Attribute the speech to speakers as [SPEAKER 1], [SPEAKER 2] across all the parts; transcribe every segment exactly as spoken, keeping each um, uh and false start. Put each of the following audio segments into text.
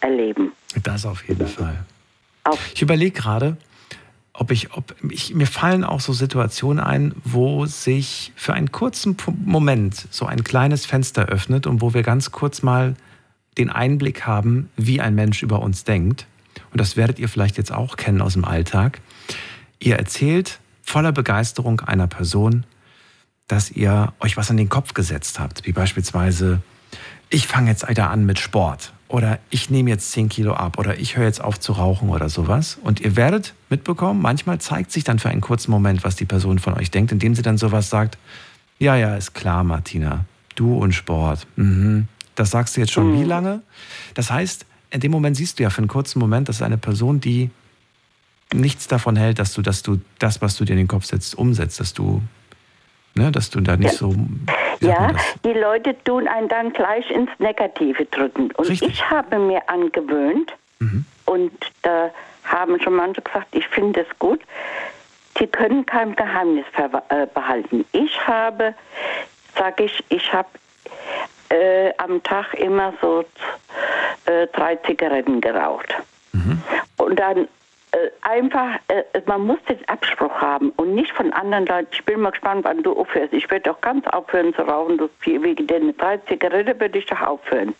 [SPEAKER 1] erleben.
[SPEAKER 2] Das auf jeden Fall.
[SPEAKER 1] Auf
[SPEAKER 2] ich überlege gerade, ob ich, ob ich, mir fallen auch so Situationen ein, wo sich für einen kurzen Moment so ein kleines Fenster öffnet und wo wir ganz kurz mal den Einblick haben, wie ein Mensch über uns denkt. Und das werdet ihr vielleicht jetzt auch kennen aus dem Alltag. Ihr erzählt voller Begeisterung einer Person, dass ihr euch was an den Kopf gesetzt habt. Wie beispielsweise, ich fange jetzt wieder an mit Sport. Oder ich nehme jetzt zehn Kilo ab. Oder ich höre jetzt auf zu rauchen oder sowas. Und ihr werdet mitbekommen, manchmal zeigt sich dann für einen kurzen Moment, was die Person von euch denkt, indem sie dann sowas sagt, ja, ja, ist klar, Martina, du und Sport. Mhm. Das sagst du jetzt schon wie lange? Das heißt, in dem Moment siehst du ja für einen kurzen Moment, das ist eine Person, die nichts davon hält, dass du, dass du das, was du dir in den Kopf setzt, umsetzt, dass du, ne, dass du da nicht so...
[SPEAKER 1] Ja, die Leute tun einen dann gleich ins Negative drücken. Und Richtig. Ich habe mir angewöhnt, mhm. und da haben schon manche gesagt, ich finde es gut, sie können kein Geheimnis behalten. Ich habe, sage ich, ich habe äh, am Tag immer so äh, drei Zigaretten geraucht. Mhm. Und dann äh, einfach, äh, man muss den Abspruch haben und nicht von anderen Leuten. Ich bin mal gespannt, wann du aufhörst. Ich werde doch ganz aufhören zu rauchen. Du, wegen den drei Zigaretten würde ich doch aufhören.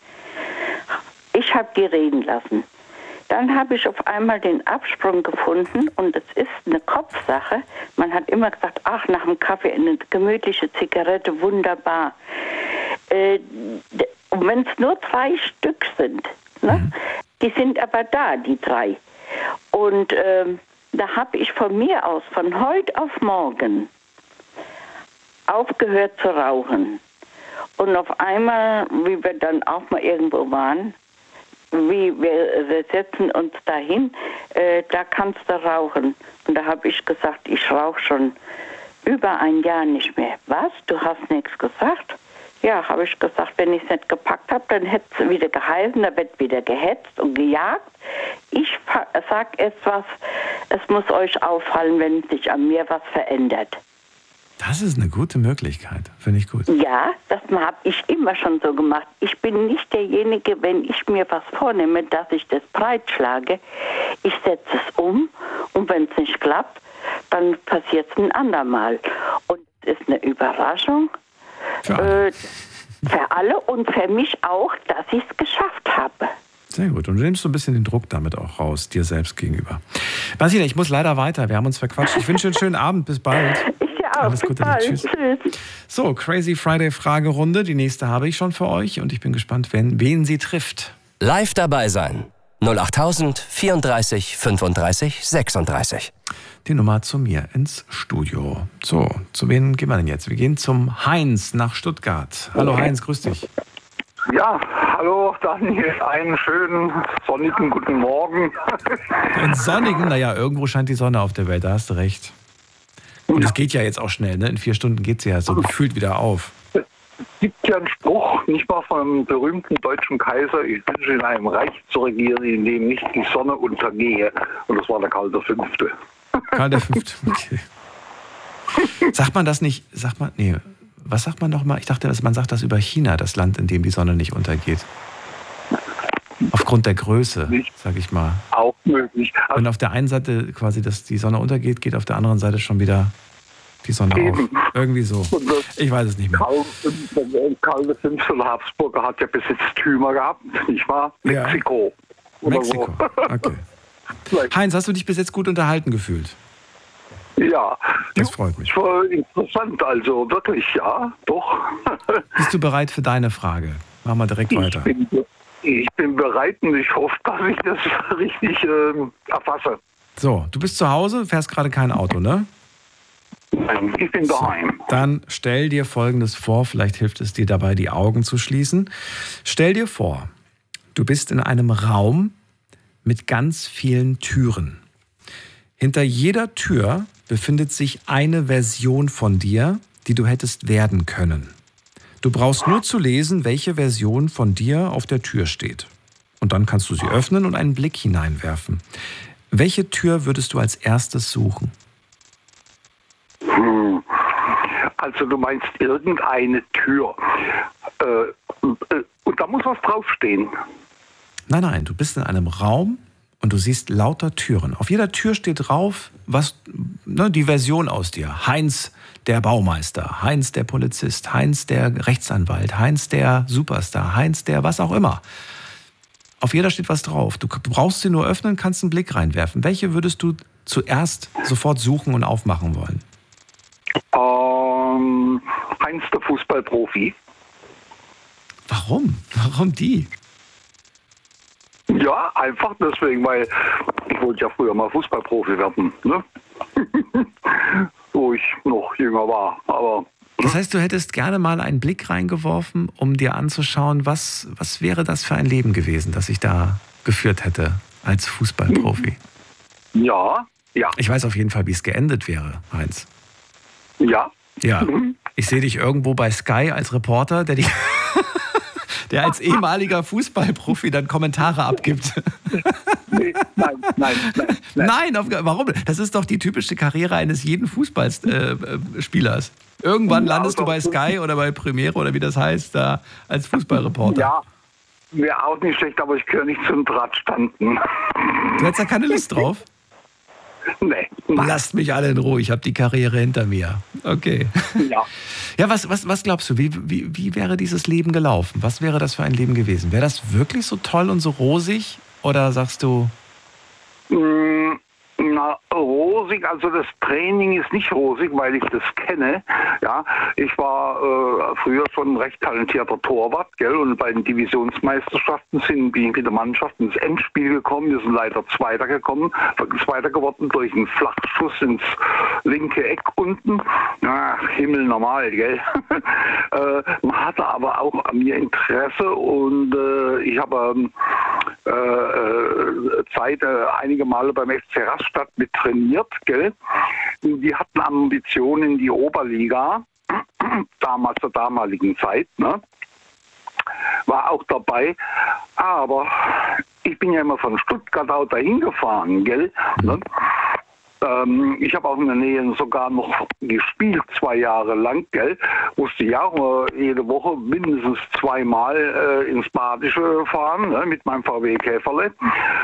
[SPEAKER 1] Ich habe die reden lassen. Dann habe ich auf einmal den Absprung gefunden und es ist eine Kopfsache. Man hat immer gesagt, ach, nach dem Kaffee eine gemütliche Zigarette, wunderbar. Äh, und wenn es nur drei Stück sind, ne, mhm. die sind aber da, die drei. Und ähm, da habe ich von mir aus, von heute auf morgen, aufgehört zu rauchen. Und auf einmal, wie wir dann auch mal irgendwo waren, wie wir, wir setzen uns dahin, äh, da kannst du rauchen. Und da habe ich gesagt, ich rauche schon über ein Jahr nicht mehr. Was? Du hast nichts gesagt? Ja, habe ich gesagt, wenn ich es nicht gepackt habe, dann hätte es wieder geheißen, da wird wieder gehetzt und gejagt. Ich sage etwas, es muss euch auffallen, wenn sich an mir was verändert.
[SPEAKER 2] Das ist eine gute Möglichkeit, finde ich gut.
[SPEAKER 1] Ja, das habe ich immer schon so gemacht. Ich bin nicht derjenige, wenn ich mir was vornehme, dass ich das breitschlage. Ich setze es um und wenn es nicht klappt, dann passiert es ein andermal. Und es ist eine Überraschung
[SPEAKER 2] für alle.
[SPEAKER 1] Äh, für alle und für mich auch, dass ich es geschafft habe.
[SPEAKER 2] Sehr gut. Und du nimmst so ein bisschen den Druck damit auch raus, dir selbst gegenüber. Martina, ich muss leider weiter. Wir haben uns verquatscht. Ich wünsche dir einen schönen Abend. Bis bald.
[SPEAKER 1] Ich dir auch.
[SPEAKER 2] Alles Gute. Tschüss. Tschüss. So, Crazy Friday Fragerunde. Die nächste habe ich schon für euch und ich bin gespannt, wen, wen sie trifft.
[SPEAKER 3] Live dabei sein. null acht tausend vierunddreißig fünfunddreißig sechsunddreißig.
[SPEAKER 2] Die Nummer zu mir ins Studio. So, zu wem gehen wir denn jetzt? Wir gehen zum Heinz nach Stuttgart. Hallo Heinz, grüß dich.
[SPEAKER 4] Ja, hallo Daniel, einen schönen sonnigen guten Morgen.
[SPEAKER 2] Einen sonnigen, naja, irgendwo scheint die Sonne auf der Welt, da hast du recht. Und es geht ja jetzt auch schnell, ne? In vier Stunden geht sie ja so gefühlt wieder auf.
[SPEAKER 4] Es gibt ja einen Spruch, nicht mal von einem berühmten deutschen Kaiser, ich wünsche in einem Reich zu regieren, in dem nicht die Sonne untergehe. Und das war der Karl der Fünfte.
[SPEAKER 2] Karl der Fünfte, okay. Sagt man das nicht, sagt man, nee, was sagt man nochmal? Ich dachte, man sagt das über China, das Land, in dem die Sonne nicht untergeht. Aufgrund der Größe, sag ich mal.
[SPEAKER 4] Auch möglich. Also
[SPEAKER 2] und auf der einen Seite quasi, dass die Sonne untergeht, geht auf der anderen Seite schon wieder die Sonne eben auf. Irgendwie so. Ich weiß es nicht mehr.
[SPEAKER 4] Karl, Karl der Fünfte oder Habsburger hat ja Besitztümer gehabt, nicht wahr?
[SPEAKER 2] Ja.
[SPEAKER 4] Mexiko.
[SPEAKER 2] Mexiko,
[SPEAKER 4] so.
[SPEAKER 2] Okay. Heinz, hast du dich bis jetzt gut unterhalten gefühlt?
[SPEAKER 4] Ja.
[SPEAKER 2] Das freut mich.
[SPEAKER 4] Das war interessant, also wirklich, ja, doch.
[SPEAKER 2] Bist du bereit für deine Frage? Machen wir direkt weiter.
[SPEAKER 4] Ich bin, ich bin bereit und ich hoffe, dass ich das richtig äh, erfasse.
[SPEAKER 2] So, du bist zu Hause, fährst gerade kein Auto, ne?
[SPEAKER 4] Nein, ich bin daheim.
[SPEAKER 2] So, dann stell dir Folgendes vor, vielleicht hilft es dir dabei, die Augen zu schließen. Stell dir vor, du bist in einem Raum mit ganz vielen Türen. Hinter jeder Tür befindet sich eine Version von dir, die du hättest werden können. Du brauchst nur zu lesen, welche Version von dir auf der Tür steht. Und dann kannst du sie öffnen und einen Blick hineinwerfen. Welche Tür würdest du als erstes suchen?
[SPEAKER 4] Hm. Also du meinst irgendeine Tür. Äh, äh, und da muss was draufstehen.
[SPEAKER 2] Nein, nein, du bist in einem Raum und du siehst lauter Türen. Auf jeder Tür steht drauf, was, ne, die Version aus dir. Heinz, der Baumeister, Heinz, der Polizist, Heinz, der Rechtsanwalt, Heinz, der Superstar, Heinz, der was auch immer. Auf jeder steht was drauf. Du brauchst sie nur öffnen, kannst einen Blick reinwerfen. Welche würdest du zuerst sofort suchen und aufmachen wollen?
[SPEAKER 4] Ähm, Heinz, der Fußballprofi.
[SPEAKER 2] Warum? Warum die?
[SPEAKER 4] Ja, einfach deswegen, weil ich wollte ja früher mal Fußballprofi werden, ne? Wo ich noch jünger war. Aber
[SPEAKER 2] das heißt, du hättest gerne mal einen Blick reingeworfen, um dir anzuschauen, was, was wäre das für ein Leben gewesen, das ich da geführt hätte als Fußballprofi?
[SPEAKER 4] Ja, ja.
[SPEAKER 2] Ich weiß auf jeden Fall, wie es geendet wäre, Heinz.
[SPEAKER 4] Ja.
[SPEAKER 2] Ja. Ich sehe dich irgendwo bei Sky als Reporter, der, die, der als ehemaliger Fußballprofi dann Kommentare abgibt.
[SPEAKER 4] Nee, nein, nein, nein. Nein,
[SPEAKER 2] nein auf, warum? Das ist doch die typische Karriere eines jeden Fußballspielers. Äh, Irgendwann landest du bei Sky oder bei Premiere oder wie das heißt, da als Fußballreporter.
[SPEAKER 4] Ja, wäre auch nicht schlecht, aber ich gehöre nicht zum Drahtstanden.
[SPEAKER 2] Du hättest da keine Lust drauf?
[SPEAKER 4] Nee. Nein.
[SPEAKER 2] Lasst mich alle in Ruhe, ich habe die Karriere hinter mir. Okay.
[SPEAKER 4] Ja.
[SPEAKER 2] Ja, was, was, was glaubst du, wie, wie, wie wäre dieses Leben gelaufen? Was wäre das für ein Leben gewesen? Wäre das wirklich so toll und so rosig? Oder sagst du...
[SPEAKER 4] Mm. Na, rosig, also das Training ist nicht rosig, weil ich das kenne. Ja, ich war äh, früher schon ein recht talentierter Torwart, gell? Und bei den Divisionsmeisterschaften sind wir mit der Mannschaft ins Endspiel gekommen. Wir sind leider Zweiter gekommen, Zweiter geworden durch einen Flachschuss ins linke Eck unten. Na, Himmel normal, gell? äh, man hatte aber auch an mir Interesse und äh, ich habe äh, äh, Zeit äh, einige Male beim F C Rastatt mit trainiert, gell? Die hatten Ambitionen in die Oberliga, damals zur damaligen Zeit, ne? War auch dabei, aber ich bin ja immer von Stuttgart aus dahin gefahren, gell? Ne? Ähm, ich habe auch in der Nähe sogar noch gespielt, zwei Jahre lang, gell? Musste ja auch äh, jede Woche mindestens zweimal äh, ins Badische fahren, ne? Mit meinem V W Käferle.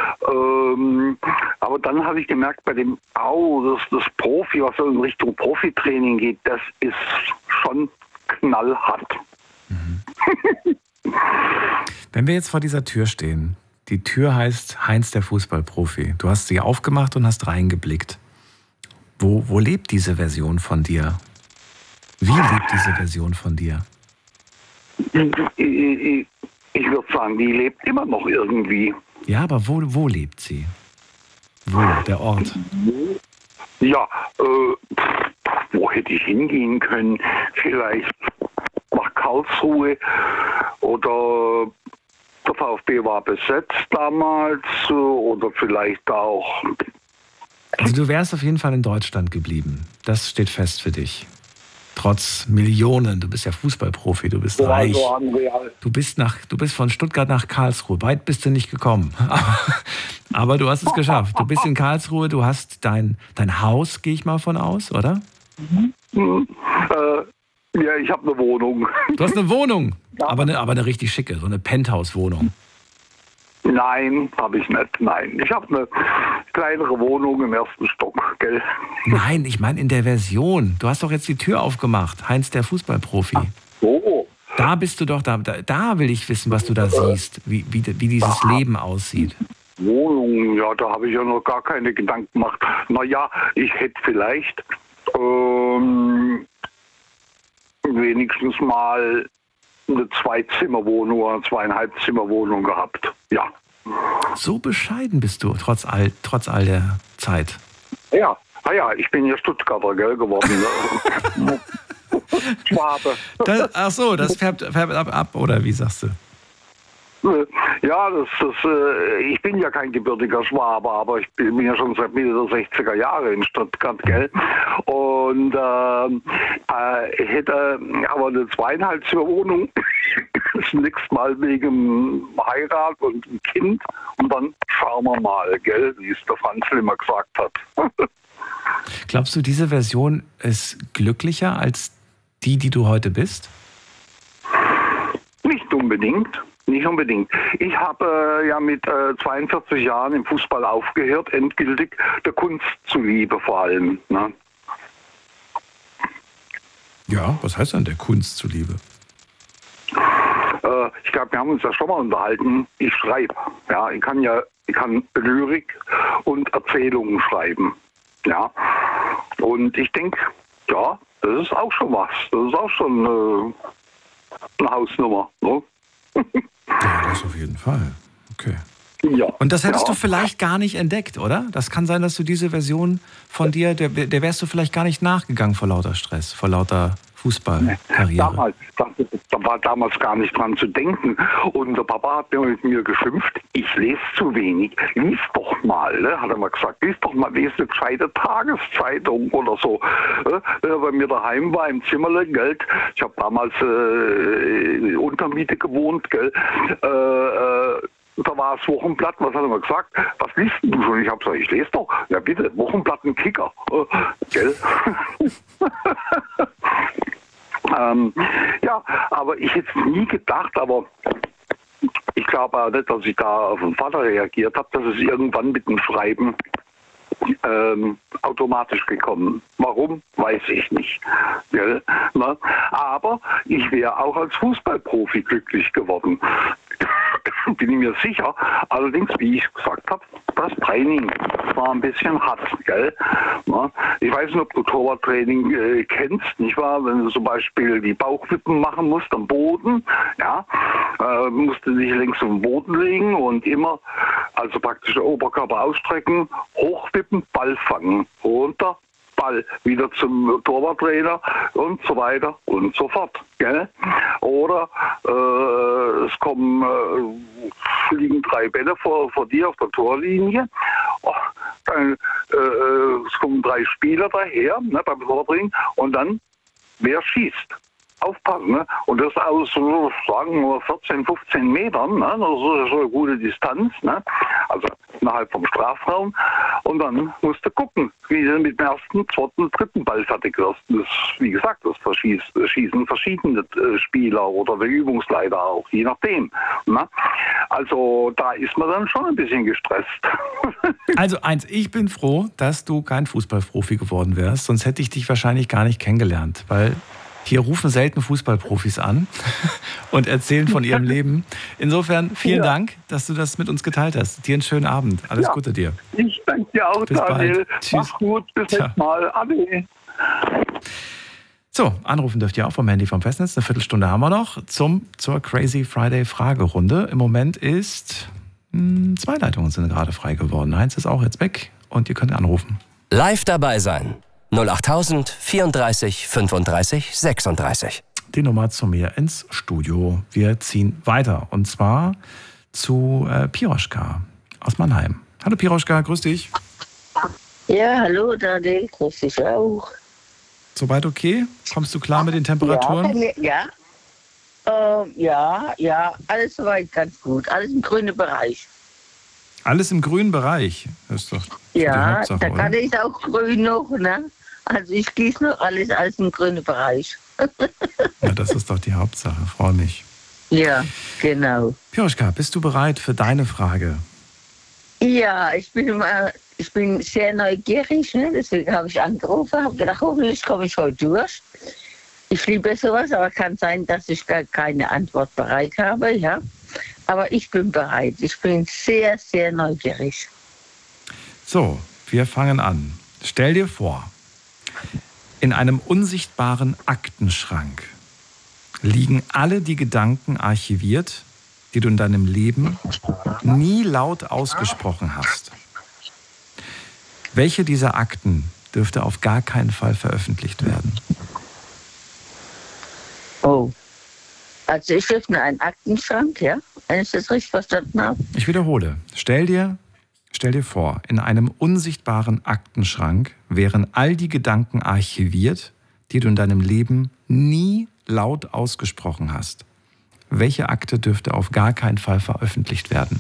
[SPEAKER 4] Ähm, aber dann habe ich gemerkt, bei dem Au, das, das Profi, was so in Richtung Profitraining geht, das ist schon knallhart.
[SPEAKER 2] Mhm. Wenn wir jetzt vor dieser Tür stehen, die Tür heißt Heinz der Fußballprofi. Du hast sie aufgemacht und hast reingeblickt. Wo, wo lebt diese Version von dir? Wie lebt diese Version von dir?
[SPEAKER 4] Ich, ich, ich würde sagen, die lebt immer noch irgendwie.
[SPEAKER 2] Ja, aber wo, wo lebt sie? Wo, der Ort?
[SPEAKER 4] Ja, äh, wo hätte ich hingehen können? Vielleicht nach Karlsruhe oder der VfB war besetzt damals oder vielleicht auch...
[SPEAKER 2] Also du wärst auf jeden Fall in Deutschland geblieben. Das steht fest für dich. Trotz Millionen. Du bist ja Fußballprofi, du bist reich. Du bist, nach, du bist von Stuttgart nach Karlsruhe. Weit bist du nicht gekommen. Aber du hast es geschafft. Du bist in Karlsruhe, du hast dein, dein Haus, gehe ich mal von aus, oder?
[SPEAKER 4] Mhm. Mhm. Äh, ja, ich habe eine Wohnung.
[SPEAKER 2] Du hast eine Wohnung, ja. aber, eine, aber eine richtig schicke, so eine Penthouse-Wohnung.
[SPEAKER 4] Nein, habe ich nicht. Nein, ich habe eine kleinere Wohnung im ersten Stock, gell?
[SPEAKER 2] Nein, ich meine in der Version. Du hast doch jetzt die Tür aufgemacht, Heinz der Fußballprofi.
[SPEAKER 4] Ach so.
[SPEAKER 2] Da bist du doch, da, da will ich wissen, was du da siehst, wie, wie, wie dieses Aha. Leben aussieht.
[SPEAKER 4] Wohnung, ja, da habe ich ja noch gar keine Gedanken gemacht. Naja, ich hätte vielleicht ähm, wenigstens mal eine Zwei-Zimmer-Wohnung oder eine Zweieinhalb-Zimmer-Wohnung gehabt. Ja.
[SPEAKER 2] So bescheiden bist du, trotz all, trotz all der Zeit.
[SPEAKER 4] Ja, ah ja, ich bin ja Stuttgarter, gell, geworden. Schwabe.
[SPEAKER 2] Das, ach so, das färbt, färbt ab, ab, oder wie sagst du?
[SPEAKER 4] Ja, das, das, äh, ich bin ja kein gebürtiger Schwabe, aber ich bin ja schon seit Mitte der sechziger Jahre in Stuttgart, gell? Und äh, äh, hätte aber eine Zweieinhalbzimmer-Wohnung das nächste Mal wegen Heirat und ein Kind und dann schauen wir mal, gell, wie es der Franz immer gesagt hat.
[SPEAKER 2] Glaubst du, diese Version ist glücklicher als die, die du heute bist?
[SPEAKER 4] Nicht unbedingt. nicht unbedingt. Ich habe äh, ja mit äh, zweiundvierzig Jahren im Fußball aufgehört, endgültig der Kunst zuliebe vor allem. Ne?
[SPEAKER 2] Ja, was heißt denn der Kunst zuliebe?
[SPEAKER 4] Äh, ich glaube, wir haben uns ja schon mal unterhalten. Ich schreibe. Ja, ich kann ja, ich kann Lyrik und Erzählungen schreiben. Ja, und ich denke, ja, das ist auch schon was. Das ist auch schon äh, eine Hausnummer. Ne?
[SPEAKER 2] Ja, das auf jeden Fall. Okay.
[SPEAKER 4] Ja.
[SPEAKER 2] Und das hättest
[SPEAKER 4] ja.
[SPEAKER 2] du vielleicht gar nicht entdeckt, oder? Das kann sein, dass du diese Version von dir, der, der wärst du vielleicht gar nicht nachgegangen vor lauter Stress, vor lauter Fußballkarriere.
[SPEAKER 4] Damals, da war damals gar nicht dran zu denken. Und der Papa hat mir mit mir geschimpft, ich lese zu wenig. Lies doch mal, ne? Hat er mal gesagt, lies doch mal, lese eine gescheite Tageszeitung oder so. Ne? Wenn er bei mir daheim war, im Zimmerle, gell? Ich habe damals äh, Untermiete gewohnt, gell? Äh, äh, Da war das Wochenblatt, was hat er mal gesagt? Was liest du schon? Ich habe gesagt, ich lese doch. Ja bitte, Wochenblatt, ein Kicker. Äh, gell? ähm, ja, aber ich hätte es nie gedacht, aber ich glaube auch nicht, dass ich da auf den Vater reagiert habe, dass es irgendwann mit dem Schreiben ähm, automatisch gekommen. Warum? Weiß ich nicht. Gell? Na? Aber ich wäre auch als Fußballprofi glücklich geworden. Bin ich mir sicher. Allerdings, wie ich gesagt habe, das Training war ein bisschen hart, gell? Na? Ich weiß nicht, ob du Torwarttraining äh, kennst, nicht wahr? Wenn du zum Beispiel die Bauchwippen machen musst am Boden, ja, äh, musst du dich längs auf den Boden legen und immer, also praktisch den Oberkörper ausstrecken, hochwippen, Ball fangen, runter, Ball wieder zum Torwarttrainer und so weiter und so fort. Gell? Oder äh, es kommen äh, fliegen drei Bälle vor, vor dir auf der Torlinie. Oh, dann, äh, es kommen drei Spieler daher, ne, beim Tortraining, und dann wer schießt? Aufpassen, ne? Und das aus, so, sagen wir, vierzehn, fünfzehn Metern, ne? Das ist so eine gute Distanz, ne? Also innerhalb vom Strafraum. Und dann musst du gucken, wie du mit dem ersten, zweiten, dritten Ball fertig wirst. Das, wie gesagt, das schießen verschiedene äh, Spieler oder der Übungsleiter auch, je nachdem. Ne? Also da ist man dann schon ein bisschen gestresst.
[SPEAKER 2] Also eins, ich bin froh, dass du kein Fußballprofi geworden wärst, sonst hätte ich dich wahrscheinlich gar nicht kennengelernt, weil hier rufen selten Fußballprofis an und erzählen von ihrem Leben. Insofern vielen ja. Dank, dass du das mit uns geteilt hast. Dir einen schönen Abend. Alles ja. Gute dir.
[SPEAKER 4] Ich danke dir auch, bis Daniel. Bald. Tschüss. Mach's gut, bis nächstes Mal. Ade.
[SPEAKER 2] So, anrufen dürft ihr auch vom Handy vom Festnetz. Eine Viertelstunde haben wir noch zum, zur Crazy Friday Fragerunde. Im Moment ist, mh, zwei Leitungen sind gerade frei geworden. Eins ist auch jetzt weg und ihr könnt anrufen.
[SPEAKER 3] Live dabei sein. null acht tausend vierunddreißig fünfunddreißig sechsunddreißig.
[SPEAKER 2] Die Nummer zu mir ins Studio. Wir ziehen weiter und zwar zu äh, Piroschka aus Mannheim. Hallo Piroschka, grüß dich.
[SPEAKER 5] Ja, hallo Daniel, grüß dich auch.
[SPEAKER 2] Soweit okay? Kommst du klar mit den Temperaturen?
[SPEAKER 5] Ja, ja, äh, ja, ja, alles soweit ganz gut. Alles im grünen Bereich.
[SPEAKER 2] Alles im grünen Bereich? Das ist doch
[SPEAKER 5] ja,
[SPEAKER 2] die Hauptsache,
[SPEAKER 5] da kann
[SPEAKER 2] oder?
[SPEAKER 5] ich auch grün noch, ne? Also ich gieße noch alles, alles im grünen Bereich.
[SPEAKER 2] Ja, das ist doch die Hauptsache, freue mich.
[SPEAKER 5] Ja, genau.
[SPEAKER 2] Piroschka, bist du bereit für deine Frage?
[SPEAKER 5] Ja, ich bin immer, ich bin sehr neugierig, ne? Deswegen habe ich angerufen, habe gedacht, hoffentlich komme ich heute durch. Ich liebe sowas, aber kann sein, dass ich gar keine Antwort bereit habe, ja. Aber ich bin bereit. Ich bin sehr, sehr neugierig.
[SPEAKER 2] So, wir fangen an. Stell dir vor, in einem unsichtbaren Aktenschrank liegen alle die Gedanken archiviert, die du in deinem Leben nie laut ausgesprochen hast. Welche dieser Akten dürfte auf gar keinen Fall veröffentlicht werden?
[SPEAKER 5] Oh. Also ich öffne einen Aktenschrank, ja? Wenn ich das richtig verstanden habe.
[SPEAKER 2] Ich wiederhole. Stell dir, stell dir vor, in einem unsichtbaren Aktenschrank wären all die Gedanken archiviert, die du in deinem Leben nie laut ausgesprochen hast. Welche Akte dürfte auf gar keinen Fall veröffentlicht werden?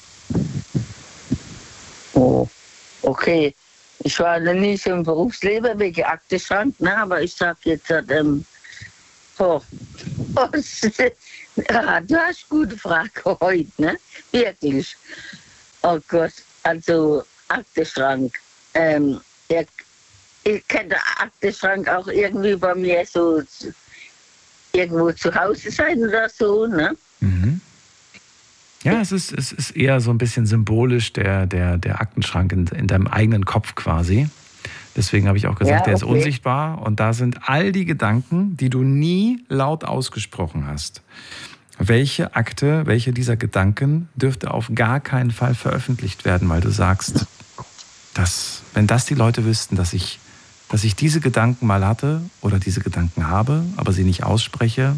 [SPEAKER 5] Oh, okay. Ich war noch nie so im Berufsleben wegen Aktenschrank, ne? Aber ich sag jetzt, ähm, oh, Ja, du hast eine gute Frage heute, ne? Wirklich. Oh Gott, also Aktenschrank. Ähm, der, ich kenne den Aktenschrank auch irgendwie bei mir so zu, irgendwo zu Hause sein oder so, ne?
[SPEAKER 2] Mhm. Ja, es ist, es ist eher so ein bisschen symbolisch der, der, der Aktenschrank in, in deinem eigenen Kopf quasi. Deswegen habe ich auch gesagt, ja, okay. Der ist unsichtbar und da sind all die Gedanken, die du nie laut ausgesprochen hast. Welche Akte, welche dieser Gedanken dürfte auf gar keinen Fall veröffentlicht werden, weil du sagst, dass, wenn das die Leute wüssten, dass ich, dass ich diese Gedanken mal hatte oder diese Gedanken habe, aber sie nicht ausspreche.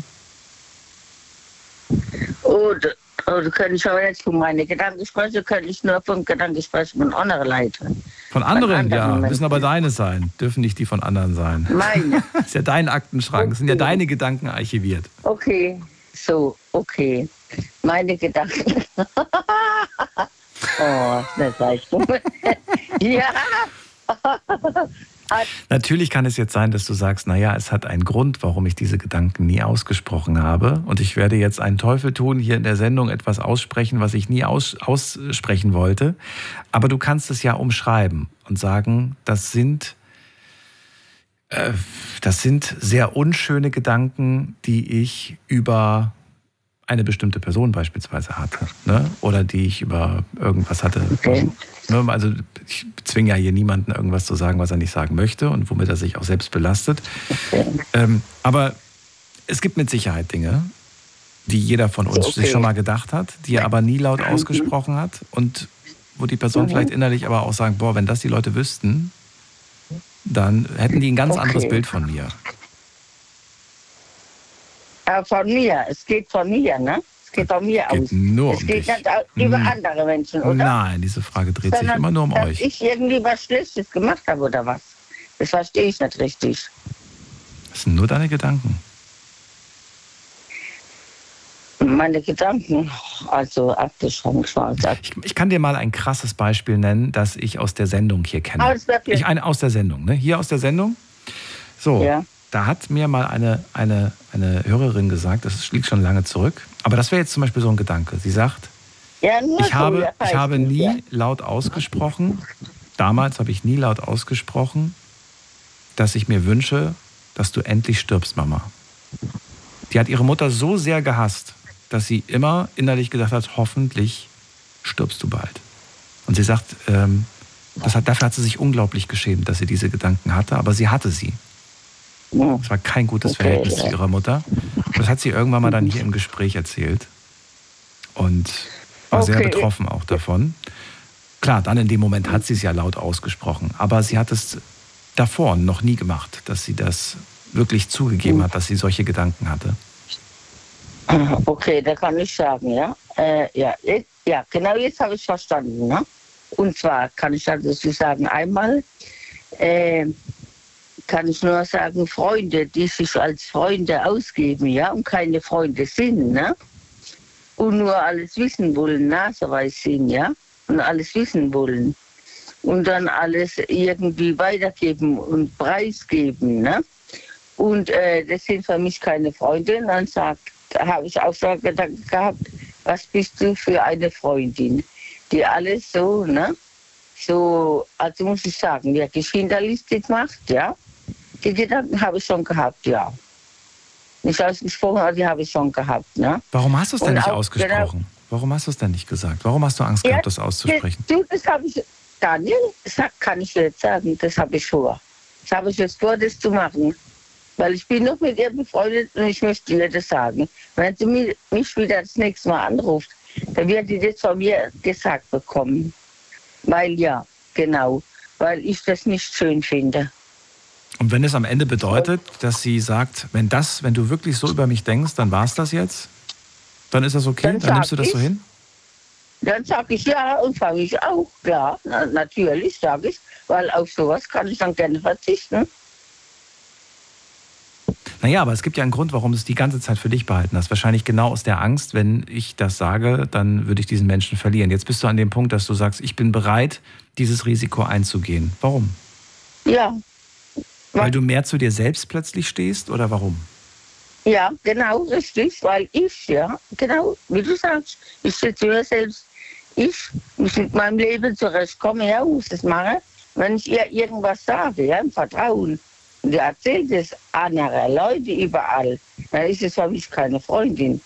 [SPEAKER 5] Oh, oh du könntest aber jetzt von meinen Gedanken sprechen, könnte ich nur von Gedanken sprechen von anderen Leuten.
[SPEAKER 2] Von anderen, von anderen ja, Menschen. Müssen aber deine sein, dürfen nicht die von anderen sein.
[SPEAKER 5] Meine.
[SPEAKER 2] Das ist ja dein Aktenschrank, das okay. sind ja deine Gedanken archiviert.
[SPEAKER 5] Okay, so, okay. Meine Gedanken. Oh, das heißt du. Ja.
[SPEAKER 2] Natürlich kann es jetzt sein, dass du sagst, naja, es hat einen Grund, warum ich diese Gedanken nie ausgesprochen habe. Und ich werde jetzt einen Teufel tun, hier in der Sendung etwas aussprechen, was ich nie aus, aussprechen wollte. Aber du kannst es ja umschreiben und sagen, das sind, äh, das sind sehr unschöne Gedanken, die ich über eine bestimmte Person beispielsweise hatte, ne? Oder die ich über irgendwas hatte.
[SPEAKER 5] Okay.
[SPEAKER 2] Also ich zwinge ja hier niemanden, irgendwas zu sagen, was er nicht sagen möchte und womit er sich auch selbst belastet. Okay. Ähm, aber es gibt mit Sicherheit Dinge, die jeder von uns okay. sich schon mal gedacht hat, die er aber nie laut ausgesprochen hat und wo die Person mhm. vielleicht innerlich aber auch sagt, boah, wenn das die Leute wüssten, dann hätten die ein ganz okay. anderes Bild von mir.
[SPEAKER 5] Äh, von mir, es geht von mir, ne? Es geht von mir
[SPEAKER 2] geht
[SPEAKER 5] aus.
[SPEAKER 2] Nur
[SPEAKER 5] es
[SPEAKER 2] um
[SPEAKER 5] geht
[SPEAKER 2] dich.
[SPEAKER 5] nicht über hm. andere Menschen, oder?
[SPEAKER 2] Nein, diese Frage dreht Sondern, sich immer nur um
[SPEAKER 5] dass
[SPEAKER 2] euch.
[SPEAKER 5] Ich irgendwie was Schlechtes gemacht habe, oder was? Das verstehe ich nicht richtig.
[SPEAKER 2] Das sind nur deine Gedanken.
[SPEAKER 5] Meine Gedanken, also abgeschränkt.
[SPEAKER 2] Ich, ich kann dir mal ein krasses Beispiel nennen, das ich aus der Sendung hier kenne. Ich eine aus der Sendung, ne? Hier aus der Sendung. So. Ja. Da hat mir mal eine, eine, eine Hörerin gesagt, das liegt schon lange zurück, aber das wäre jetzt zum Beispiel so ein Gedanke. Sie sagt, ja, ich, so, habe, ich habe nie ja. laut ausgesprochen, damals habe ich nie laut ausgesprochen, dass ich mir wünsche, dass du endlich stirbst, Mama. Die hat ihre Mutter so sehr gehasst, dass sie immer innerlich gedacht hat, hoffentlich stirbst du bald. Und sie sagt, ähm, das hat, dafür hat sie sich unglaublich geschämt, dass sie diese Gedanken hatte, aber sie hatte sie. Es war kein gutes okay, Verhältnis ja. zu ihrer Mutter. Das hat sie irgendwann mal dann hier im Gespräch erzählt. Und war okay. sehr betroffen auch davon. Klar, dann in dem Moment hat sie es ja laut ausgesprochen. Aber sie hat es davor noch nie gemacht, dass sie das wirklich zugegeben hat, dass sie solche Gedanken hatte.
[SPEAKER 5] Okay, da kann ich sagen, ja. Äh, ja, ja, genau jetzt habe ich es verstanden. Ne? Und zwar kann ich dazu sagen, einmal... Äh, kann ich nur sagen, Freunde, die sich als Freunde ausgeben, ja, und keine Freunde sind, ne? Und nur alles wissen wollen, naseweis sind, ja, und alles wissen wollen. Und dann alles irgendwie weitergeben und preisgeben, ne? Und äh, das sind für mich keine Freunde. Und dann sagt, habe ich auch so Gedanken gehabt, was bist du für eine Freundin, die alles so, ne? So, also muss ich sagen, wirklich hinterlistig macht, ja. Die Gedanken habe ich schon gehabt, ja. Nicht ausgesprochen, aber die habe ich schon gehabt. Ne?
[SPEAKER 2] Warum hast du es denn nicht ausgesprochen? Genau, warum hast du es denn nicht gesagt? Warum hast du Angst gehabt, ja, das auszusprechen?
[SPEAKER 5] Das, das habe ich, Daniel, das kann ich jetzt sagen, das habe ich vor. Das habe ich jetzt vor, das zu machen. Weil ich bin noch mit ihr befreundet und ich möchte ihr das sagen. Wenn sie mich, mich wieder das nächste Mal anruft, dann wird sie das von mir gesagt bekommen. Weil ja, genau, weil ich das nicht schön finde.
[SPEAKER 2] Und wenn es am Ende bedeutet, dass sie sagt, wenn das, wenn du wirklich so über mich denkst, dann war es das jetzt? Dann ist das okay? Dann, dann nimmst du das
[SPEAKER 5] ich,
[SPEAKER 2] so hin?
[SPEAKER 5] Dann sage ich ja und sage ich auch, ja, na, natürlich sage ich, weil auf sowas kann ich dann gerne verzichten.
[SPEAKER 2] Naja, aber es gibt ja einen Grund, warum du es die ganze Zeit für dich behalten hast. Wahrscheinlich genau aus der Angst, wenn ich das sage, dann würde ich diesen Menschen verlieren. Jetzt bist du an dem Punkt, dass du sagst, ich bin bereit, dieses Risiko einzugehen. Warum?
[SPEAKER 5] Ja.
[SPEAKER 2] Weil du mehr zu dir selbst plötzlich stehst oder warum?
[SPEAKER 5] Ja, genau, richtig, weil ich, ja, genau, wie du sagst, ich sitze mir selbst, ich muss mit meinem Leben zurechtkommen, ja, muss das machen. Wenn ich ihr irgendwas sage, ja, im Vertrauen, und ihr erzählt es anderen Leute überall, dann ist es für mich keine Freundin.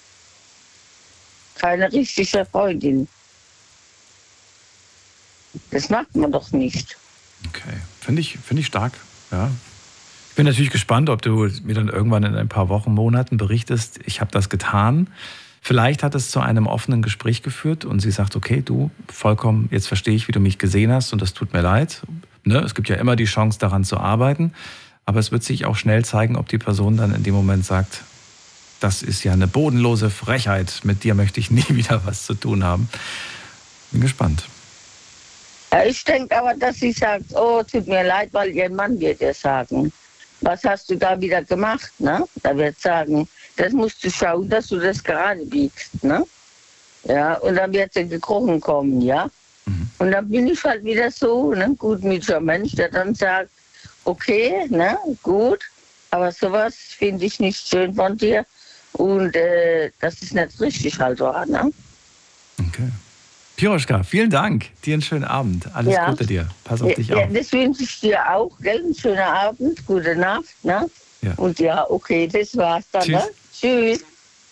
[SPEAKER 5] Keine richtige Freundin. Das macht man doch nicht.
[SPEAKER 2] Okay, finde ich, find ich stark, ja. Ich bin natürlich gespannt, ob du mir dann irgendwann in ein paar Wochen, Monaten berichtest, ich habe das getan. Vielleicht hat es zu einem offenen Gespräch geführt und sie sagt, okay, du, vollkommen, jetzt verstehe ich, wie du mich gesehen hast und das tut mir leid. Ne? Es gibt ja immer die Chance, daran zu arbeiten, aber es wird sich auch schnell zeigen, ob die Person dann in dem Moment sagt, das ist ja eine bodenlose Frechheit, mit dir möchte ich nie wieder was zu tun haben. Bin gespannt.
[SPEAKER 5] Ja, ich denke aber, dass sie sagt, oh, tut mir leid, weil ihr Mann wird ihr sagen. Was hast du da wieder gemacht, ne? Da wird sagen, das musst du schauen, dass du das gerade biegst, ne? Ja, und dann wird sie gekrochen kommen, ja? Mhm. Und dann bin ich halt wieder so, ne, gutmütiger Mensch, der dann sagt, okay, ne, gut, aber sowas finde ich nicht schön von dir und äh, das ist nicht richtig halt, ne?
[SPEAKER 2] Okay. Piroschka, vielen Dank. Dir einen schönen Abend. Alles ja. Gute dir. Pass auf ja, dich
[SPEAKER 5] ja,
[SPEAKER 2] auf.
[SPEAKER 5] Das wünsche ich dir auch. Gell? Einen schönen Abend, gute Nacht. Ne?
[SPEAKER 2] Ja.
[SPEAKER 5] Und ja, okay, das war's dann. Tschüss. Ne? Tschüss.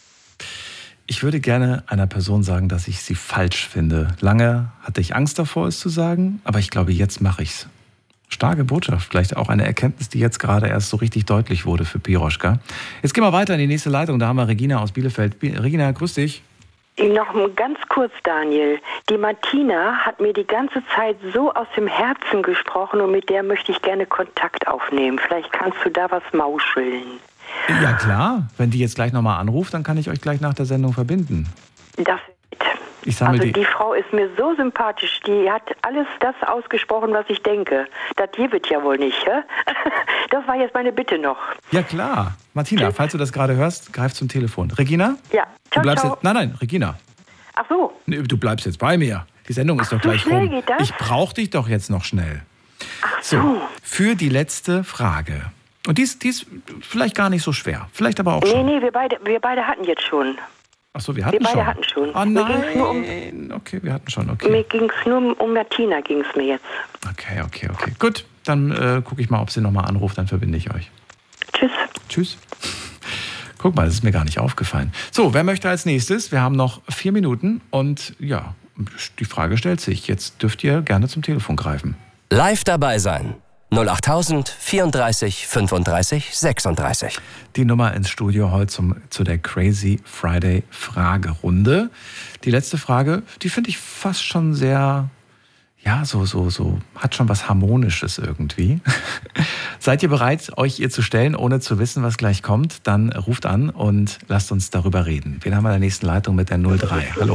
[SPEAKER 2] Ich würde gerne einer Person sagen, dass ich sie falsch finde. Lange hatte ich Angst davor, es zu sagen, aber ich glaube, jetzt mache ich's. Starke Botschaft. Vielleicht auch eine Erkenntnis, die jetzt gerade erst so richtig deutlich wurde für Piroschka. Jetzt gehen wir weiter in die nächste Leitung. Da haben wir Regina aus Bielefeld. Regina, grüß dich.
[SPEAKER 6] Noch ganz kurz, Daniel. Die Martina hat mir die ganze Zeit so aus dem Herzen gesprochen und mit der möchte ich gerne Kontakt aufnehmen. Vielleicht kannst du da was mauscheln.
[SPEAKER 2] Ja klar, wenn die jetzt gleich nochmal anruft, dann kann ich euch gleich nach der Sendung verbinden.
[SPEAKER 6] Das
[SPEAKER 2] Ich sammle
[SPEAKER 6] also
[SPEAKER 2] die.
[SPEAKER 6] die Frau ist mir so sympathisch, die hat alles das ausgesprochen, was ich denke. Das gibt ja wohl nicht, hä? Das war jetzt meine Bitte noch.
[SPEAKER 2] Ja klar. Martina, Tschüss. Falls du das gerade hörst, greif zum Telefon. Regina?
[SPEAKER 6] Ja, ciao,
[SPEAKER 2] du bleibst
[SPEAKER 6] ciao.
[SPEAKER 2] Jetzt, nein, nein, Regina.
[SPEAKER 6] Ach so.
[SPEAKER 2] Nee, du bleibst jetzt bei mir. Die Sendung
[SPEAKER 6] Ach,
[SPEAKER 2] ist doch
[SPEAKER 6] so
[SPEAKER 2] gleich
[SPEAKER 6] schnell
[SPEAKER 2] rum.
[SPEAKER 6] Geht das?
[SPEAKER 2] Ich brauche dich doch jetzt noch schnell.
[SPEAKER 6] Ach so.
[SPEAKER 2] so. Für die letzte Frage. Und die ist, die ist vielleicht gar nicht so schwer. Vielleicht aber auch
[SPEAKER 6] nee,
[SPEAKER 2] schon.
[SPEAKER 6] Nee, nee, wir beide, wir beide hatten jetzt schon.
[SPEAKER 2] Ach so, wir hatten
[SPEAKER 6] wir beide
[SPEAKER 2] schon.
[SPEAKER 6] hatten schon.
[SPEAKER 2] Oh nein.
[SPEAKER 6] Um,
[SPEAKER 2] okay, wir hatten schon. Okay.
[SPEAKER 6] Mir ging es nur um, um Martina, ging es mir jetzt.
[SPEAKER 2] Okay, okay, okay. Gut, dann äh, gucke ich mal, ob sie nochmal anruft, dann verbinde ich euch.
[SPEAKER 6] Tschüss.
[SPEAKER 2] Tschüss. Guck mal, das ist mir gar nicht aufgefallen. So, wer möchte als nächstes? Wir haben noch vier Minuten und ja, die Frage stellt sich. Jetzt dürft ihr gerne zum Telefon greifen.
[SPEAKER 3] Live dabei sein. null acht tausend vierunddreißig fünfunddreißig sechsunddreißig.
[SPEAKER 2] Die Nummer ins Studio heute zum, zu der Crazy Friday Fragerunde. Die letzte Frage, die finde ich fast schon sehr, ja, so, so, so, hat schon was Harmonisches irgendwie. Seid ihr bereit, euch ihr zu stellen, ohne zu wissen, was gleich kommt? Dann ruft an und lasst uns darüber reden. Wen haben wir in der nächsten Leitung mit der null drei? Hallo.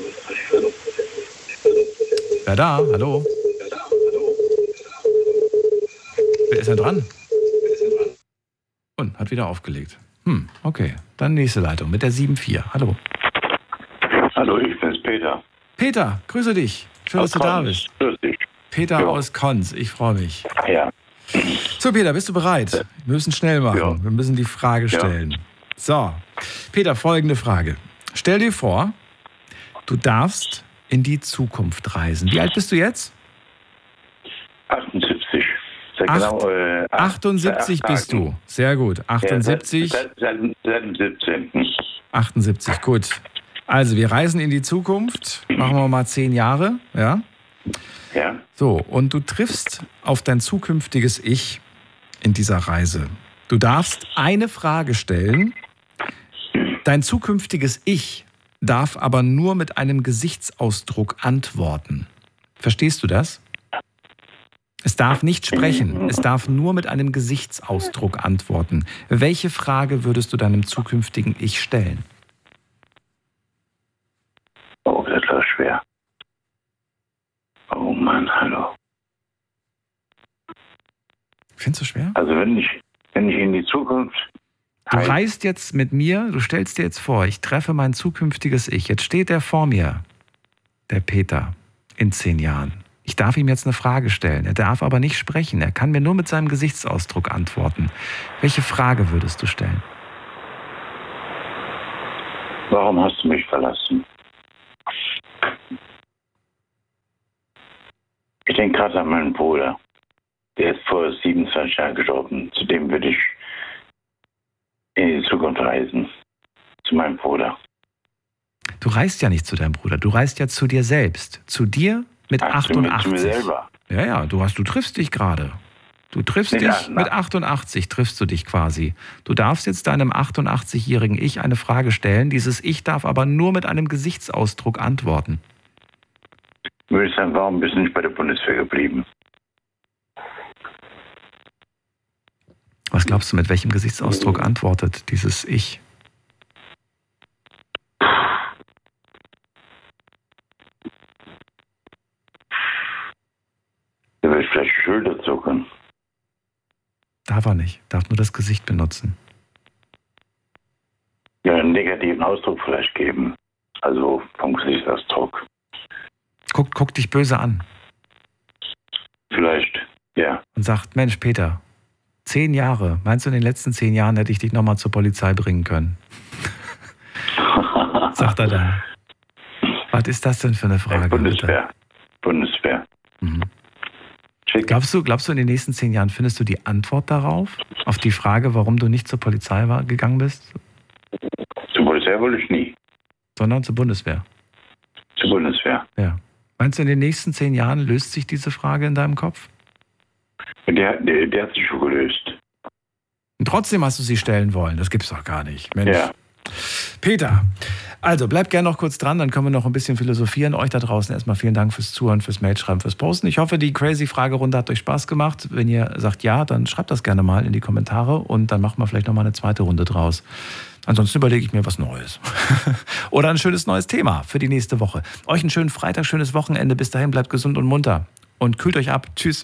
[SPEAKER 2] Wer da? Hallo. Wer ist denn dran? Und hat wieder aufgelegt. Hm, okay. Dann nächste Leitung mit der sieben vier. Hallo.
[SPEAKER 7] Hallo, ich bin's, Peter.
[SPEAKER 2] Peter, grüße dich. Schön,
[SPEAKER 7] aus
[SPEAKER 2] dass du
[SPEAKER 7] Konz.
[SPEAKER 2] da bist.
[SPEAKER 7] Grüß dich.
[SPEAKER 2] Peter
[SPEAKER 7] ja.
[SPEAKER 2] aus Konz, ich freue mich.
[SPEAKER 7] Ja.
[SPEAKER 2] So, Peter, bist du bereit? Wir müssen schnell machen.
[SPEAKER 7] Ja.
[SPEAKER 2] Wir müssen die Frage stellen. Ja. So, Peter, folgende Frage. Stell dir vor, du darfst in die Zukunft reisen. Wie alt bist du jetzt?
[SPEAKER 7] achtundsiebzig.
[SPEAKER 2] Acht,
[SPEAKER 7] genau, äh,
[SPEAKER 2] achtundsiebzig bist du. Sehr gut. achtundsiebzig.
[SPEAKER 7] Ja, seit, seit, seit dem siebzehnten
[SPEAKER 2] achtundsiebzig, gut. Also, wir reisen in die Zukunft. Machen wir mal zehn Jahre. Ja?
[SPEAKER 7] Ja.
[SPEAKER 2] So, und du triffst auf dein zukünftiges Ich in dieser Reise. Du darfst eine Frage stellen. Dein zukünftiges Ich darf aber nur mit einem Gesichtsausdruck antworten. Verstehst du das? Es darf nicht sprechen, es darf nur mit einem Gesichtsausdruck antworten. Welche Frage würdest du deinem zukünftigen Ich stellen?
[SPEAKER 7] Oh, das war schwer. Oh Mann, hallo.
[SPEAKER 2] Findest du schwer?
[SPEAKER 7] Also wenn ich, wenn ich in die Zukunft...
[SPEAKER 2] Du reist jetzt mit mir, du stellst dir jetzt vor, ich treffe mein zukünftiges Ich. Jetzt steht er vor mir, der Peter, in zehn Jahren. Ich darf ihm jetzt eine Frage stellen. Er darf aber nicht sprechen. Er kann mir nur mit seinem Gesichtsausdruck antworten. Welche Frage würdest du stellen?
[SPEAKER 7] Warum hast du mich verlassen? Ich denke gerade an meinen Bruder. Der ist vor siebenundzwanzig Jahren gestorben. Zu dem würde ich in die Zukunft reisen. Zu meinem Bruder.
[SPEAKER 2] Du reist ja nicht zu deinem Bruder, du reist ja zu dir selbst. Zu dir mit
[SPEAKER 7] Ach,
[SPEAKER 2] achtundachtzig.
[SPEAKER 7] Zu mir, zu mir selber.
[SPEAKER 2] Ja, ja, du, hast, du triffst dich gerade. Du triffst
[SPEAKER 7] Ja,
[SPEAKER 2] dich
[SPEAKER 7] na.
[SPEAKER 2] mit achtundachtzig, triffst du dich quasi. Du darfst jetzt deinem achtundachtzigjährigen Ich eine Frage stellen. Dieses Ich darf aber nur mit einem Gesichtsausdruck antworten.
[SPEAKER 7] Würde ich sagen, warum bist du nicht bei der Bundeswehr geblieben?
[SPEAKER 2] Was glaubst du, mit welchem Gesichtsausdruck antwortet dieses Ich?
[SPEAKER 7] Da würde ich vielleicht die Schulter zucken.
[SPEAKER 2] Darf er nicht, darf nur das Gesicht benutzen.
[SPEAKER 7] Ja, einen negativen Ausdruck vielleicht geben. Also vom Gesichtsausdruck.
[SPEAKER 2] Guck, guck dich böse an
[SPEAKER 7] Vielleicht, ja.
[SPEAKER 2] und sagt, Mensch Peter, zehn Jahre, meinst du, in den letzten zehn Jahren hätte ich dich nochmal zur Polizei bringen können? Sagt er dann. Was ist das denn für eine Frage?
[SPEAKER 7] Bundeswehr.
[SPEAKER 2] Bitte?
[SPEAKER 7] Bundeswehr.
[SPEAKER 2] Mhm.
[SPEAKER 7] Schick.
[SPEAKER 2] Glaubst du, glaubst du, in den nächsten zehn Jahren findest du die Antwort darauf? Auf die Frage, warum du nicht zur Polizei war, gegangen bist?
[SPEAKER 7] Zur Polizei wollte ich nie.
[SPEAKER 2] Sondern zur Bundeswehr.
[SPEAKER 7] Zur Bundeswehr.
[SPEAKER 2] Ja. Meinst du, in den nächsten zehn Jahren löst sich diese Frage in deinem Kopf?
[SPEAKER 7] Der, der, der hat sich schon gelöst.
[SPEAKER 2] Und trotzdem hast du sie stellen wollen. Das gibt's doch gar nicht. Mensch.
[SPEAKER 7] Ja.
[SPEAKER 2] Peter, also bleibt gerne noch kurz dran, dann können wir noch ein bisschen philosophieren. Euch da draußen erstmal vielen Dank fürs Zuhören, fürs Mailschreiben, fürs Posten. Ich hoffe, die Crazy-Fragerunde hat euch Spaß gemacht. Wenn ihr sagt ja, dann schreibt das gerne mal in die Kommentare und dann machen wir vielleicht nochmal eine zweite Runde draus. Ansonsten überlege ich mir was Neues. Oder ein schönes neues Thema für die nächste Woche. Euch einen schönen Freitag, schönes Wochenende. Bis dahin, bleibt gesund und munter. Und kühlt euch ab. Tschüss.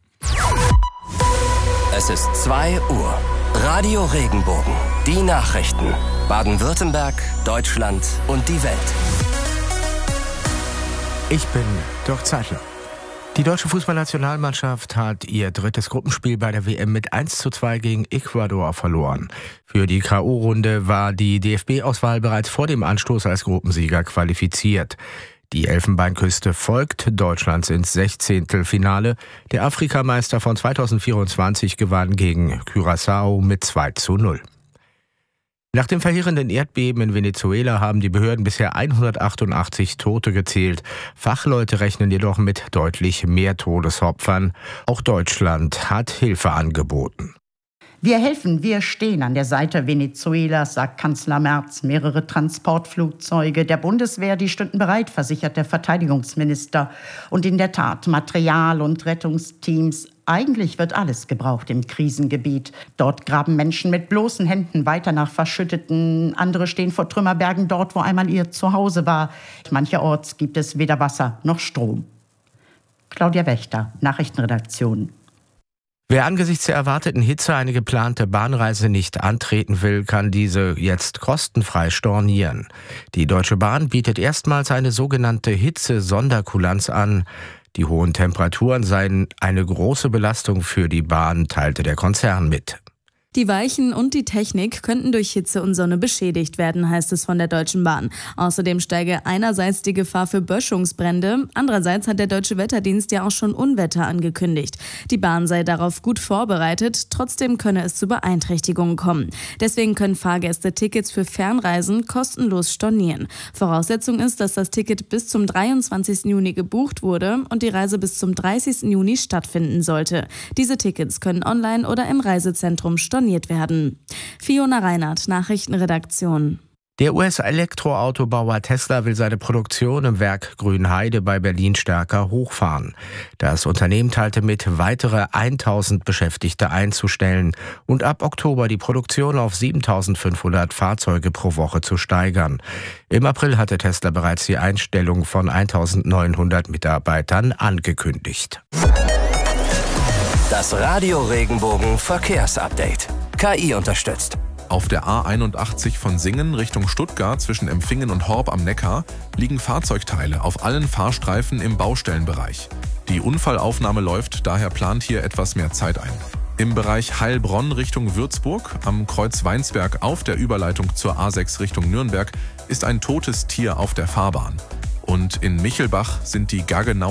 [SPEAKER 3] Es ist zwei Uhr. Radio Regenbogen. Die Nachrichten. Baden-Württemberg, Deutschland und die Welt.
[SPEAKER 8] Ich bin Dirk Zeitler. Die deutsche Fußballnationalmannschaft hat ihr drittes Gruppenspiel bei der W M mit eins zu zwei gegen Ecuador verloren. Für die K O-Runde war die D F B-Auswahl bereits vor dem Anstoß als Gruppensieger qualifiziert. Die Elfenbeinküste folgt Deutschlands ins Sechzehntelfinale. Der Afrikameister von zweitausendvierundzwanzig gewann gegen Curaçao mit zwei zu null. Nach dem verheerenden Erdbeben in Venezuela haben die Behörden bisher hundertachtundachtzig Tote gezählt. Fachleute rechnen jedoch mit deutlich mehr Todesopfern. Auch Deutschland hat Hilfe angeboten.
[SPEAKER 9] Wir helfen, wir stehen an der Seite Venezuelas, sagt Kanzler Merz. Mehrere Transportflugzeuge der Bundeswehr, die stünden bereit, versichert der Verteidigungsminister. Und in der Tat, Material und Rettungsteams. Eigentlich wird alles gebraucht im Krisengebiet. Dort graben Menschen mit bloßen Händen weiter nach Verschütteten. Andere stehen vor Trümmerbergen dort, wo einmal ihr Zuhause war. Mancherorts gibt es weder Wasser noch Strom. Claudia Wächter, Nachrichtenredaktion.
[SPEAKER 8] Wer angesichts der erwarteten Hitze eine geplante Bahnreise nicht antreten will, kann diese jetzt kostenfrei stornieren. Die Deutsche Bahn bietet erstmals eine sogenannte Hitze-Sonderkulanz an. Die hohen Temperaturen seien eine große Belastung für die Bahn, teilte der Konzern mit.
[SPEAKER 10] Die Weichen und die Technik könnten durch Hitze und Sonne beschädigt werden, heißt es von der Deutschen Bahn. Außerdem steige einerseits die Gefahr für Böschungsbrände, andererseits hat der Deutsche Wetterdienst ja auch schon Unwetter angekündigt. Die Bahn sei darauf gut vorbereitet, trotzdem könne es zu Beeinträchtigungen kommen. Deswegen können Fahrgäste Tickets für Fernreisen kostenlos stornieren. Voraussetzung ist, dass das Ticket bis zum dreiundzwanzigsten Juni gebucht wurde und die Reise bis zum dreißigsten Juni stattfinden sollte. Diese Tickets können online oder im Reisezentrum storniert werden. Fiona Reinhardt, Nachrichtenredaktion.
[SPEAKER 8] Der U S-Elektroautobauer Tesla will seine Produktion im Werk Grünheide bei Berlin stärker hochfahren. Das Unternehmen teilte mit, weitere tausend Beschäftigte einzustellen und ab Oktober die Produktion auf siebentausendfünfhundert Fahrzeuge pro Woche zu steigern. Im April hatte Tesla bereits die Einstellung von eintausendneunhundert Mitarbeitern angekündigt.
[SPEAKER 3] Das Radio Regenbogen Verkehrsupdate. K I unterstützt.
[SPEAKER 11] Auf der A einundachtzig von Singen Richtung Stuttgart zwischen Empfingen und Horb am Neckar liegen Fahrzeugteile auf allen Fahrstreifen im Baustellenbereich. Die Unfallaufnahme läuft, daher plant hier etwas mehr Zeit ein. Im Bereich Heilbronn Richtung Würzburg, am Kreuz Weinsberg auf der Überleitung zur A sechs Richtung Nürnberg, ist ein totes Tier auf der Fahrbahn. Und in Michelbach sind die Gaggenau